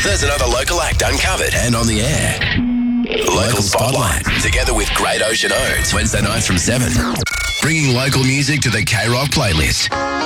There's another local act uncovered and on the air. Local Spotlight, together with Great Ocean Oats, Wednesday nights from 7. Bringing local music to the K-Rock playlist.